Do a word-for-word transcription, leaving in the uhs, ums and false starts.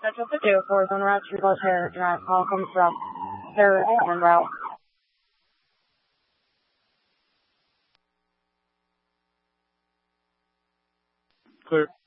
Central to two, four zone route, two plus hair, drive, call comes from their seven route. Clear.